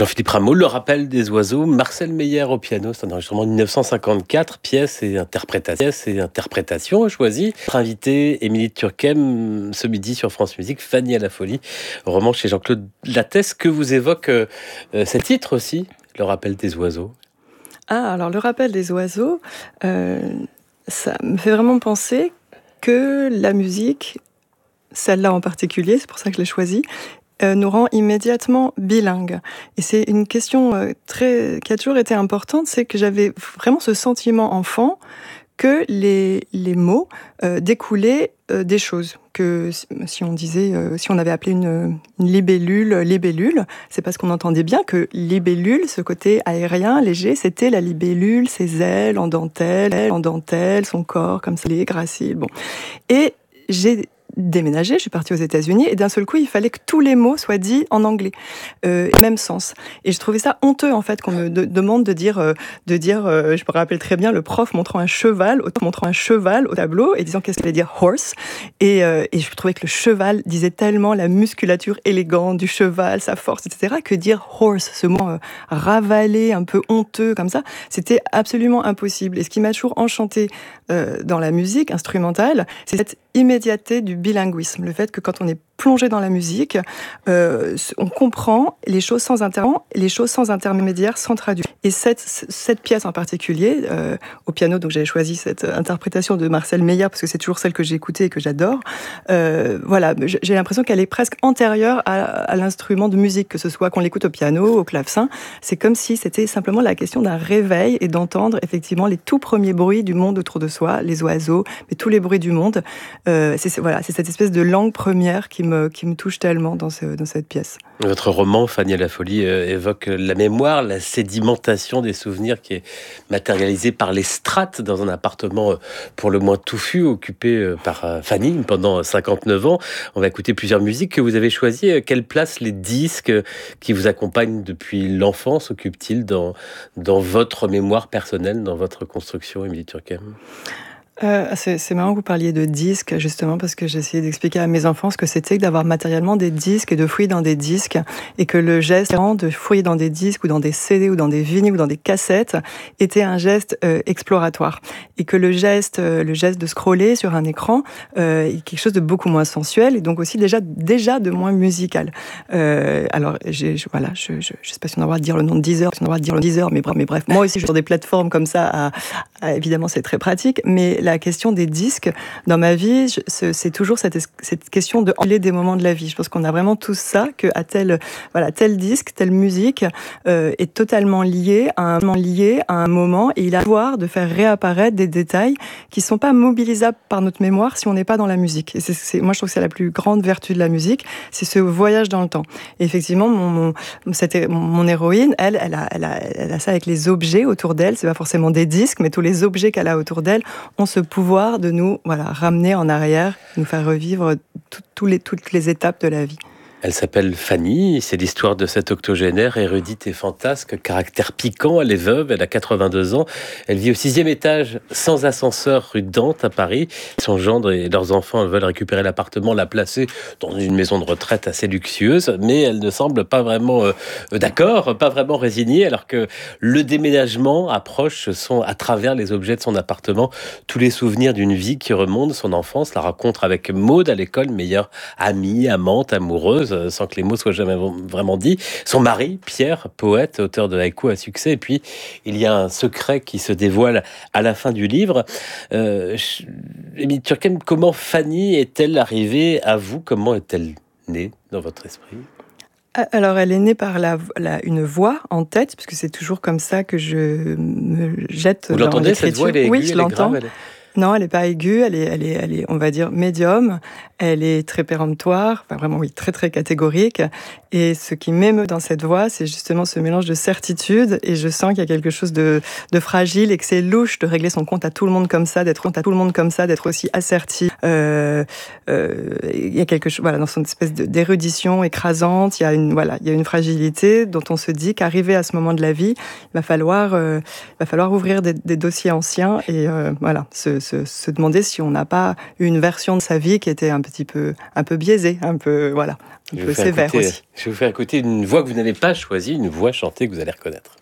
Jean-Philippe Rameau, Le Rappel des oiseaux, Marcel Meyer au piano, c'est un enregistrement de 1954, pièce et interprétation choisie. Notre invité, Émilie Turckheim, ce midi sur France Musique, Fanny à la folie, roman chez Jean-Claude Lattès. Que vous évoque ce titre aussi, Le Rappel des oiseaux? Alors Le Rappel des oiseaux, ça me fait vraiment penser que la musique, celle-là en particulier, c'est pour ça que je l'ai choisie, nous rend immédiatement bilingues. Et c'est une question qui a toujours été importante, c'est que j'avais vraiment ce sentiment enfant que les mots découlaient des choses. Que si on avait appelé une libellule, c'est parce qu'on entendait bien que libellule, ce côté aérien, léger, c'était la libellule, ses ailes en dentelle, son corps comme ça, les graciles. Bon. Et j'ai déménagé, je suis partie aux États-Unis et d'un seul coup, il fallait que tous les mots soient dits en anglais, même sens. Et je trouvais ça honteux en fait qu'on me demande de dire, je me rappelle très bien le prof montrant un cheval au tableau et disant qu'est-ce qu'il allait dire horse. Et je trouvais que le cheval disait tellement la musculature élégante du cheval, sa force, etc., que dire horse, ce mot ravalé, un peu honteux comme ça, c'était absolument impossible. Et ce qui m'a toujours enchantée dans la musique instrumentale, c'est cette immédiateté du bilinguisme, le fait que quand on est plongé dans la musique, on comprend les choses sans intermédiaire, sans traduire. Et cette pièce en particulier, au piano, donc j'avais choisi cette interprétation de Marcel Meyer parce que c'est toujours celle que j'ai écoutée et que j'adore. Voilà, j'ai l'impression qu'elle est presque antérieure à l'instrument de musique, que ce soit qu'on l'écoute au piano, au clavecin. C'est comme si c'était simplement la question d'un réveil et d'entendre effectivement les tout premiers bruits du monde autour de soi, les oiseaux, mais tous les bruits du monde. C'est cette espèce de langue première qui me touche tellement dans cette pièce. Votre roman, Fanny à la folie, évoque la mémoire, la sédimentation des souvenirs qui est matérialisée par les strates dans un appartement pour le moins touffu, occupé par Fanny pendant 59 ans. On va écouter plusieurs musiques que vous avez choisies. Quelle place les disques qui vous accompagnent depuis l'enfance occupent-ils dans votre mémoire personnelle, dans votre construction, Émilie Turckheim? C'est marrant que vous parliez de disques, justement, parce que j'ai essayé d'expliquer à mes enfants ce que c'était que d'avoir matériellement des disques et de fouiller dans des disques, et que le geste de fouiller dans des disques ou dans des CD ou dans des vinyles ou dans des cassettes était un geste exploratoire, et que le geste de scroller sur un écran est quelque chose de beaucoup moins sensuel et donc aussi déjà de moins musical. Alors, je sais pas si on a le droit de dire le nom de Deezer, mais bref, moi aussi je suis sur des plateformes comme ça, évidemment c'est très pratique, mais la question des disques, dans ma vie, c'est toujours cette question de enlever des moments de la vie. Je pense qu'on a vraiment tous ça, que tel disque, telle musique est totalement lié à un moment, et il a le pouvoir de faire réapparaître des détails qui ne sont pas mobilisables par notre mémoire si on n'est pas dans la musique. Et moi, je trouve que c'est la plus grande vertu de la musique, c'est ce voyage dans le temps. Et effectivement, mon héroïne, elle a ça avec les objets autour d'elle. C'est pas forcément des disques, mais tous les objets qu'elle a autour d'elle ont ce pouvoir de nous ramener en arrière, nous faire revivre toutes les étapes de la vie. Elle s'appelle Fanny, c'est l'histoire de cette octogénaire érudite et fantasque, caractère piquant. Elle est veuve, elle a 82 ans. Elle vit au 6e étage, sans ascenseur, rue de Dante, à Paris. Son gendre et leurs enfants veulent récupérer l'appartement, la placer dans une maison de retraite assez luxueuse, mais elle ne semble pas vraiment d'accord, pas vraiment résignée, alors que le déménagement approche. Ce sont, à travers les objets de son appartement, tous les souvenirs d'une vie qui remonte, son enfance, la rencontre avec Maude à l'école, meilleure amie, amante, amoureuse, sans que les mots soient jamais vraiment dits. Son mari, Pierre, poète, auteur de haïkus à succès. Et puis, il y a un secret qui se dévoile à la fin du livre. Émilie Turckheim, comment Fanny est-elle arrivée à vous? Comment est-elle née dans votre esprit? Alors, elle est née par une voix en tête, puisque c'est toujours comme ça que je me jette dans l'écriture. Vous l'entendez, cette voix? Elle est aiguë, oui, je l'entends. Non, elle n'est pas aiguë, elle est, on va dire, médium. Elle est très péremptoire, enfin vraiment, oui, très, très catégorique. Et ce qui m'émeut dans cette voix, c'est justement ce mélange de certitude. Et je sens qu'il y a quelque chose de fragile et que c'est louche de régler son compte à tout le monde comme ça, d'être aussi assertif. Il y a quelque chose, dans son espèce d'érudition écrasante. Il y a une fragilité dont on se dit qu'arrivé à ce moment de la vie, il va falloir ouvrir des dossiers anciens et se demander si on n'a pas une version de sa vie qui était un un peu biaisé, un peu sévère aussi. Je vais vous faire écouter une voix que vous n'avez pas choisie, une voix chantée que vous allez reconnaître.